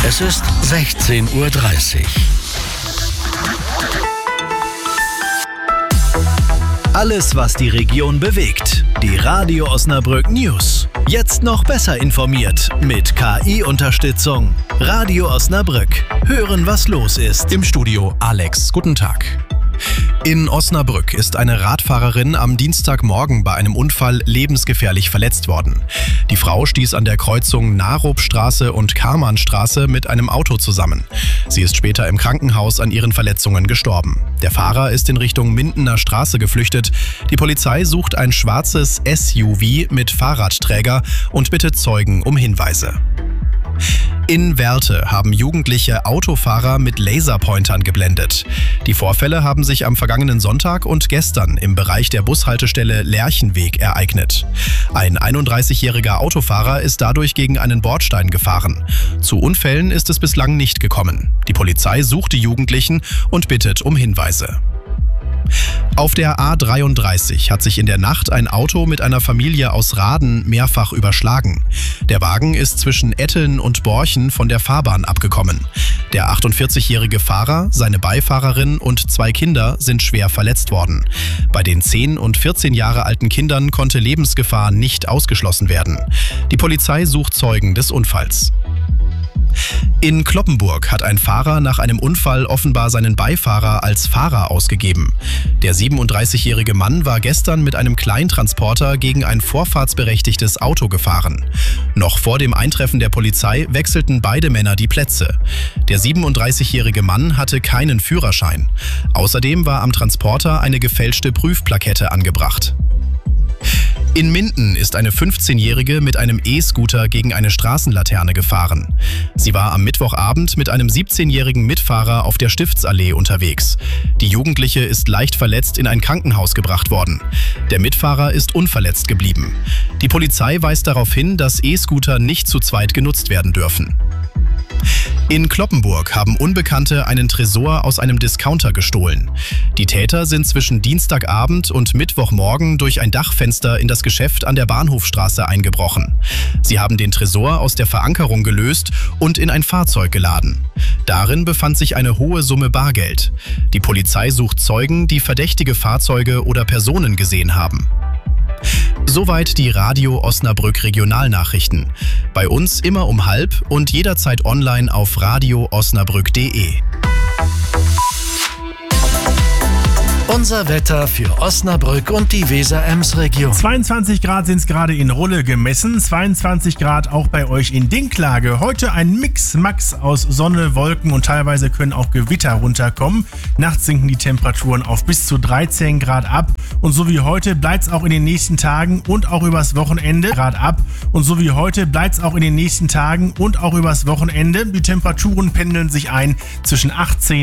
Es ist 16:30 Uhr. Alles, was die Region bewegt. Die Radio Osnabrück News. Jetzt noch besser informiert mit KI-Unterstützung. Radio Osnabrück. Hören, was los ist. Im Studio Alex. Guten Tag. In Osnabrück ist eine Radfahrerin am Dienstagmorgen bei einem Unfall lebensgefährlich verletzt worden. Die Frau stieß an der Kreuzung Narupstraße und Karmanstraße mit einem Auto zusammen. Sie ist später im Krankenhaus an ihren Verletzungen gestorben. Der Fahrer ist in Richtung Mindener Straße geflüchtet. Die Polizei sucht ein schwarzes SUV mit Fahrradträger und bittet Zeugen um Hinweise. In Werthe haben jugendliche Autofahrer mit Laserpointern geblendet. Die Vorfälle haben sich am vergangenen Sonntag und gestern im Bereich der Bushaltestelle Lerchenweg ereignet. Ein 31-jähriger Autofahrer ist dadurch gegen einen Bordstein gefahren. Zu Unfällen ist es bislang nicht gekommen. Die Polizei sucht die Jugendlichen und bittet um Hinweise. Auf der A33 hat sich in der Nacht ein Auto mit einer Familie aus Raden mehrfach überschlagen. Der Wagen ist zwischen Etteln und Borchen von der Fahrbahn abgekommen. Der 48-jährige Fahrer, seine Beifahrerin und 2 Kinder sind schwer verletzt worden. Bei den 10 und 14 Jahre alten Kindern konnte Lebensgefahr nicht ausgeschlossen werden. Die Polizei sucht Zeugen des Unfalls. In Cloppenburg hat ein Fahrer nach einem Unfall offenbar seinen Beifahrer als Fahrer ausgegeben. Der 37-jährige Mann war gestern mit einem Kleintransporter gegen ein vorfahrtsberechtigtes Auto gefahren. Noch vor dem Eintreffen der Polizei wechselten beide Männer die Plätze. Der 37-jährige Mann hatte keinen Führerschein. Außerdem war am Transporter eine gefälschte Prüfplakette angebracht. In Minden ist eine 15-Jährige mit einem E-Scooter gegen eine Straßenlaterne gefahren. Sie war am Mittwochabend mit einem 17-jährigen Mitfahrer auf der Stiftsallee unterwegs. Die Jugendliche ist leicht verletzt in ein Krankenhaus gebracht worden. Der Mitfahrer ist unverletzt geblieben. Die Polizei weist darauf hin, dass E-Scooter nicht zu zweit genutzt werden dürfen. In Cloppenburg haben Unbekannte einen Tresor aus einem Discounter gestohlen. Die Täter sind zwischen Dienstagabend und Mittwochmorgen durch ein Dachfenster in das Geschäft an der Bahnhofstraße eingebrochen. Sie haben den Tresor aus der Verankerung gelöst und in ein Fahrzeug geladen. Darin befand sich eine hohe Summe Bargeld. Die Polizei sucht Zeugen, die verdächtige Fahrzeuge oder Personen gesehen haben. Soweit die Radio Osnabrück Regionalnachrichten. Bei uns immer um 12:30 und jederzeit online auf radioosnabrück.de. Unser Wetter für Osnabrück und die Weser-Ems-Region. 22 Grad sind es gerade in Rulle gemessen, 22 Grad auch bei euch in Dinklage. Heute ein Mix-Max aus Sonne, Wolken und teilweise können auch Gewitter runterkommen. Nachts sinken die Temperaturen auf bis zu 13 Grad ab. Und so wie heute bleibt es auch in den nächsten Tagen und auch übers Wochenende Die Temperaturen pendeln sich ein zwischen 18